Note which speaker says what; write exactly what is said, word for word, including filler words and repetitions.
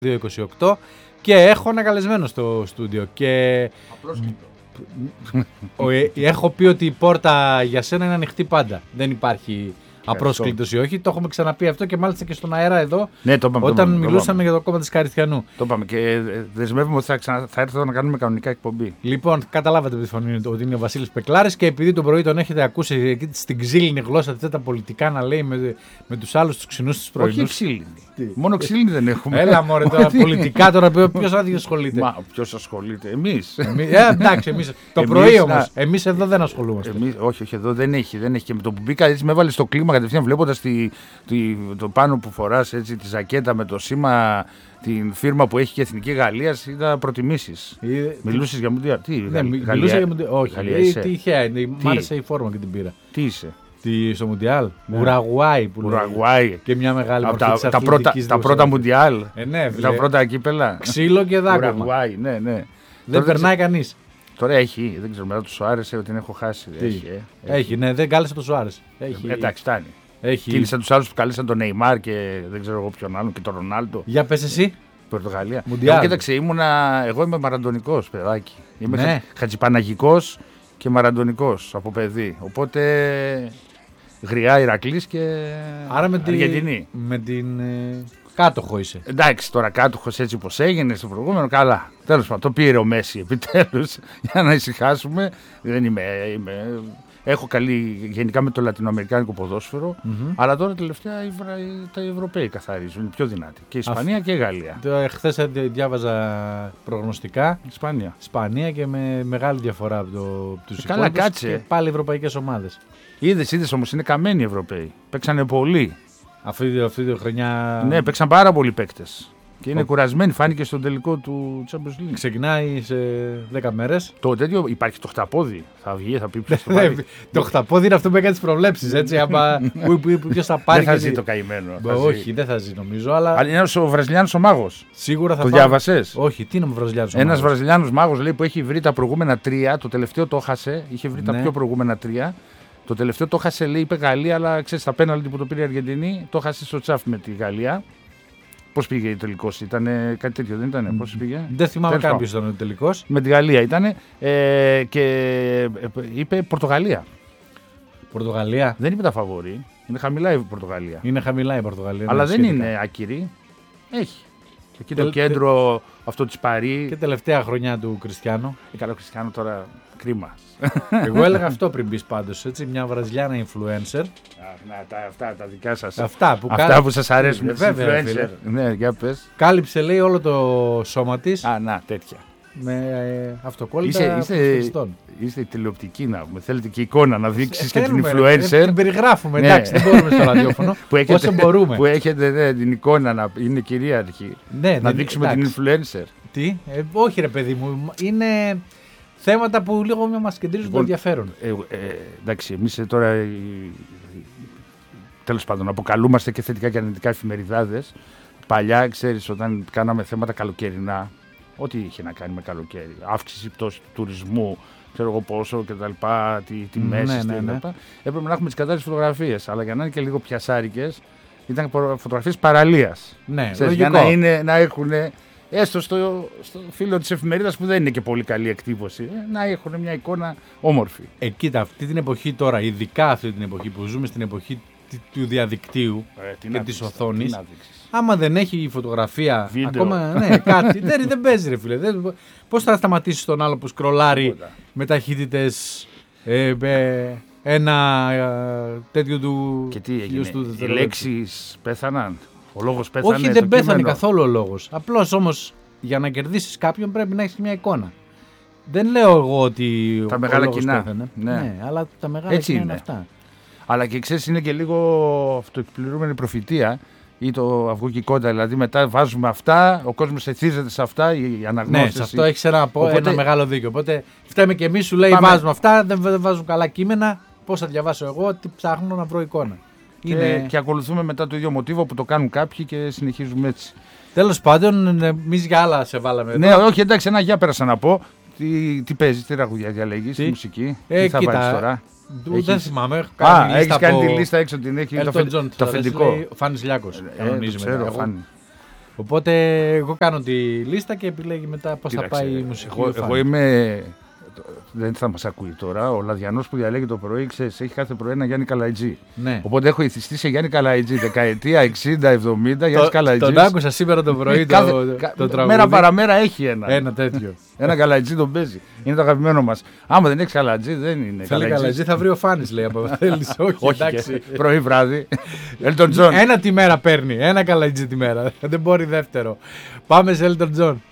Speaker 1: δύο είκοσι οκτώ και έχω ένα καλεσμένο στο στούντιο. Και ο, ε, έχω πει ότι η πόρτα για σένα είναι ανοιχτή πάντα. Δεν υπάρχει απρόσκλητος ή όχι. Το έχουμε ξαναπεί αυτό και μάλιστα και στον αέρα εδώ.
Speaker 2: Ναι, το είπαμε,
Speaker 1: όταν
Speaker 2: το είπαμε,
Speaker 1: μιλούσαμε
Speaker 2: το
Speaker 1: για το κόμμα της Καριστιανού.
Speaker 2: Το είπαμε και δεσμεύουμε ότι θα, ξανα... θα έρθω να κάνουμε κανονικά εκπομπή.
Speaker 1: Λοιπόν, καταλάβατε με τη φωνή ότι είναι ο Βασίλης Πεκλάρης και επειδή το πρωί τον έχετε ακούσει εκεί στην ξύλινη γλώσσα αυτά τα πολιτικά να λέει με, με τους άλλους τους ξινούς τους πρωινούς.
Speaker 2: Όχι ξύλινη. Μόνο ξύλινη δεν έχουμε.
Speaker 1: Έλα μωρέ τώρα πολιτικά τώρα ποιος άδειο ασχολείται.
Speaker 2: Μα ποιος ασχολείται, εμείς.
Speaker 1: Εμείς ε, εντάξει, εμείς. Το πρωί όμως. Εμείς εδώ δεν ασχολούμαστε.
Speaker 2: Εμείς, όχι, όχι, εδώ δεν έχει, δεν έχει. Και με το που μπήκα έτσι με έβαλε στο κλίμα κατευθείαν βλέποντας τη, τη, το πάνω που φοράς έτσι, τη ζακέτα με το σήμα, την φίρμα που έχει και Εθνική Γαλλίας, είδα προτιμήσεις.
Speaker 1: Είδε...
Speaker 2: Μιλούσες για Μουντιάλ. Τι,
Speaker 1: ναι,
Speaker 2: Γαλλία...
Speaker 1: μιλούσα για Μουντιάλ. Όχι,
Speaker 2: Γαλλία,
Speaker 1: τι τυχαία είναι. Μ' άρεσε η φόρμα και την πήρα.
Speaker 2: Τι είσαι.
Speaker 1: Τι, στο Μουντιάλ. Ναι. Ουραγουάη που
Speaker 2: Ουραγουάη.
Speaker 1: Και μια μεγάλη
Speaker 2: από τα, τα, πρώτα, τα πρώτα Μουντιάλ.
Speaker 1: Ε, ναι,
Speaker 2: τα πρώτα κύπελα.
Speaker 1: Ξύλο και δάκρυμα.
Speaker 2: Ουραγουάη, ναι, ναι.
Speaker 1: Δεν
Speaker 2: τώρα
Speaker 1: περνάει κανείς.
Speaker 2: Τώρα έχει, δεν ξέρω, μετά του Σουάρες ότι την έχω χάσει. Έχει, ε,
Speaker 1: έχει, έχει, ναι, δεν κάλεσε το Σουάρες. Έχει.
Speaker 2: Ε, εντάξει, φτάνει.
Speaker 1: Έχει.
Speaker 2: Κύλησαν τους άλλους που καλέσαν τον Νεϊμάρ και δεν ξέρω εγώ ποιον άλλον και τον Ρονάλντο.
Speaker 1: Για πες εσύ.
Speaker 2: Πορτογαλία.
Speaker 1: Μουντιάλ.
Speaker 2: Εγώ, κοίταξε, ήμουνα, εγώ είμαι μαραντονικός παιδάκι. Είμαι
Speaker 1: ναι.
Speaker 2: χα, χατζιπαναγικός και μαραντονικός από παιδί. Οπότε γριά Ηρακλής και
Speaker 1: άρα με
Speaker 2: Αργεντινή.
Speaker 1: Τη, με την ε, κάτοχο είσαι.
Speaker 2: Εντάξει, τώρα κάτοχος έτσι όπως έγινε στο προηγούμενο, καλά. Τέλος πάντων, το πήρε ο Μέση επιτέλους για να ησυχάσουμε. Δεν είμαι, είμαι, έχω καλή γενικά με το λατινοαμερικάνικο ποδόσφαιρο, mm-hmm. αλλά τώρα τελευταία τα Ευρωπαίοι καθαρίζουν, είναι πιο δυνατοί. Και η Ισπανία Αφ... και η Γαλλία.
Speaker 1: Χθες διάβαζα προγνωστικά.
Speaker 2: Ισπανία.
Speaker 1: Ισπανία και με μεγάλη διαφορά από, το, από τους
Speaker 2: καλά, κάτσε.
Speaker 1: Και πάλι ευρωπαϊκές ομάδες.
Speaker 2: Είδες, είδες όμως, είναι καμένοι οι Ευρωπαίοι. Παίξανε πολύ.
Speaker 1: Αυτή, αυτή τη χρονιά.
Speaker 2: Ναι, παίξαν πάρα πολλοί παίκτες. Και είναι Ο... κουρασμένοι, φάνηκε στον τελικό του Champions League.
Speaker 1: Ξεκινάει σε δέκα μέρες.
Speaker 2: Το τέτοιο υπάρχει το χταπόδι. Θα βγει, θα πει ποιος το
Speaker 1: πάρει. Το χταπόδι είναι αυτό που έκανε τις προβλέψεις. Έτσι, άμα ποιος θα πάρει.
Speaker 2: Δεν θα ζει το καημένο.
Speaker 1: Όχι, δεν θα ζει νομίζω. Αλλά
Speaker 2: Αλλά είναι ο Βραζιλιάνος ο μάγος.
Speaker 1: Σίγουρα θα
Speaker 2: το
Speaker 1: πάρει.
Speaker 2: διάβασες.
Speaker 1: Όχι, τι είναι ο Βραζιλιάνος.
Speaker 2: Ένας Βραζιλιάνος μάγος λέει που έχει βρει τα προηγούμενα τρία. Το τελευταίο το χάσε. Είχε βρει
Speaker 1: ναι.
Speaker 2: τα πιο προηγούμενα τρία. Το τελευταίο το χάσε, λέει, είπε Γαλλία, αλλά ξέρεις, τα πέναλτι που το πήρε η Αργεντινή, το χάσε στο τσάφ με τη Γαλλία. Πώς πήγε η τελικός, ήταν κάτι τέτοιο, δεν ήταν, πώς πήγε.
Speaker 1: Δεν θυμάμαι κάποιος ήταν ο τελικός.
Speaker 2: Με τη Γαλλία ήταν ε, και είπε Πορτογαλία.
Speaker 1: Πορτογαλία.
Speaker 2: Δεν είπε τα φαβορί, είναι χαμηλά η Πορτογαλία.
Speaker 1: Είναι χαμηλά η Πορτογαλία.
Speaker 2: Αλλά δεν σχετικά. Είναι άκυρη, έχει. Εκεί το Τελ... κέντρο αυτό της Παρί.
Speaker 1: Και τελευταία χρονιά του Κριστιάνο.
Speaker 2: Ε, καλό Κριστιάνο τώρα, κρίμα.
Speaker 1: Εγώ έλεγα αυτό πριν μπεις πάντως, έτσι, μια Βραζιλιάνα influencer.
Speaker 2: Α, να, τα, αυτά τα δικά σας.
Speaker 1: Αυτά που,
Speaker 2: αυτά
Speaker 1: κάλυψε,
Speaker 2: που σας αρέσουν.
Speaker 1: Ε, βέβαια,
Speaker 2: influencer. Ναι, για πες.
Speaker 1: Κάλυψε, λέει, όλο το σώμα της.
Speaker 2: Α, να, τέτοια.
Speaker 1: Με ε, αυτοκόλλητα
Speaker 2: είστε, είστε τηλεοπτικοί να πούμε. Θέλετε και εικόνα να δείξεις και την influencer.
Speaker 1: Την περιγράφουμε, ναι. Εντάξει, δεν μπορούμε στο ραδιόφωνο.
Speaker 2: που έχετε,
Speaker 1: όσο μπορούμε.
Speaker 2: Που έχετε ναι, την εικόνα να είναι κυρίαρχη.
Speaker 1: Ναι,
Speaker 2: να
Speaker 1: ναι,
Speaker 2: δείξουμε
Speaker 1: εντάξει.
Speaker 2: την influencer.
Speaker 1: Τι, ε, όχι ρε παιδί μου, είναι θέματα που λίγο μας κεντρίζουν λοιπόν, το ενδιαφέρον.
Speaker 2: Ε, ε, εντάξει, εμείς ε, τώρα ε, τέλος πάντων αποκαλούμαστε και θετικά και αρνητικά εφημεριδάδες. Παλιά, ξέρεις, όταν κάναμε θέματα καλοκαιρινά, ό,τι είχε να κάνει με καλοκαίρι, αύξηση πτώση του τουρισμού, ξέρω εγώ πόσο και τα λοιπά, τι τιμές,
Speaker 1: ναι, ναι, ναι.
Speaker 2: έπρεπε να έχουμε τις κατάλληλες φωτογραφίες, αλλά για να είναι και λίγο πιασάρικες, ήταν φωτογραφίες παραλίας.
Speaker 1: Ναι,
Speaker 2: ξέρεις, για να, είναι, να έχουν, έστω στο, στο φύλλο της εφημερίδας που δεν είναι και πολύ καλή εκτύπωση, να έχουν μια εικόνα όμορφη.
Speaker 1: Ε, κοίτα, αυτή την εποχή τώρα, ειδικά αυτή την εποχή που ζούμε στην εποχή του διαδικτύου ε, και της οθόνης, άμα δεν έχει η φωτογραφία
Speaker 2: βίντεο.
Speaker 1: Ακόμα, ναι, κάτι, δεν, δεν παίζει ρε φίλε. Δεν, πώς θα σταματήσεις τον άλλο που σκρολάρει με ταχύτητες ε, ε, ένα ε, τέτοιο του...
Speaker 2: Και τι έγινε,
Speaker 1: του,
Speaker 2: οι λέξεις πέθαναν, ο λόγος πέθανε.
Speaker 1: Όχι, δεν πέθανε κείμενο. Καθόλου ο λόγος. Απλώς όμως για να κερδίσεις κάποιον πρέπει να έχεις μια εικόνα. Δεν λέω εγώ ότι
Speaker 2: τα
Speaker 1: ο
Speaker 2: μεγάλα
Speaker 1: λόγος
Speaker 2: κοινά.
Speaker 1: Πέθανε.
Speaker 2: Ναι.
Speaker 1: ναι, αλλά τα μεγάλα
Speaker 2: έτσι
Speaker 1: κοινά
Speaker 2: είναι.
Speaker 1: είναι αυτά.
Speaker 2: Αλλά και ξέρεις, είναι και λίγο αυτοεκπληρούμενη προφητεία ή το αυγό και η κόντα. Δηλαδή, μετά βάζουμε αυτά, ο κόσμος εθίζεται σε αυτά, η αναγνώριση.
Speaker 1: Ναι, σε αυτό έχεις ένα, Οπότε... ένα μεγάλο δίκιο. Οπότε φταίμε και εμείς, σου λέει:
Speaker 2: Πάμε.
Speaker 1: Βάζουμε αυτά, δεν βάζουν καλά κείμενα. Πώς θα διαβάσω εγώ, τι ψάχνω να βρω εικόνα.
Speaker 2: Και,
Speaker 1: είναι...
Speaker 2: και ακολουθούμε μετά το ίδιο μοτίβο που το κάνουν κάποιοι και συνεχίζουμε έτσι.
Speaker 1: Τέλος πάντων, εμείς για άλλα σε βάλαμε.
Speaker 2: Ναι,
Speaker 1: εδώ.
Speaker 2: όχι, εντάξει, ένα γεια πέρασα να πω. Τι, τι παίζεις, τι τραγουδιά διαλέγεις, τι μουσική,
Speaker 1: ε,
Speaker 2: τι θα
Speaker 1: κοίτα,
Speaker 2: βάλεις τώρα.
Speaker 1: Έχεις... Δεν θυμάμαι.
Speaker 2: Α, έχεις κάνει από... τη λίστα έξω, την έχει Elton το,
Speaker 1: John,
Speaker 2: το αφεντικό.
Speaker 1: Ο Φάνης Λιάκος.
Speaker 2: Ε, ε, το ξέρω, εγώ... Φάνη.
Speaker 1: Οπότε εγώ κάνω τη λίστα και επιλέγει μετά πώς θα πάει η μουσική.
Speaker 2: Εγώ, εγώ είμαι. Δεν θα μας ακούει τώρα. Ο Λαδιανός που διαλέγει το πρωί, ξέρεις, έχει κάθε πρωί ένα Γιάννη Καλαϊτζή.
Speaker 1: Ναι.
Speaker 2: Οπότε έχω ηθιστεί σε Γιάννη Καλαϊτζή δεκαετία εξήντα εβδομήντα. Γιάννης Καλαϊτζής.
Speaker 1: Τον άκουσα σήμερα το πρωί το,
Speaker 2: κάθε,
Speaker 1: το, το τραγούδι.
Speaker 2: Μέρα παραμέρα έχει ένα.
Speaker 1: Ένα τέτοιο.
Speaker 2: Ένα Καλαϊτζή τον παίζει. Είναι το αγαπημένο μας. Άμα δεν έχει Καλαϊτζή, δεν είναι.
Speaker 1: Θέλει Καλαϊτζή, θα βρει ο Φάνης, λέει. Από θέλεις, όχι,
Speaker 2: όχι
Speaker 1: εντάξει.
Speaker 2: Πρωί βράδυ. Elton John.
Speaker 1: Ένα τη μέρα παίρνει. Ένα Καλαϊτζή τη μέρα. Δεν μπορεί δεύτερο. Πάμε σε Elton John.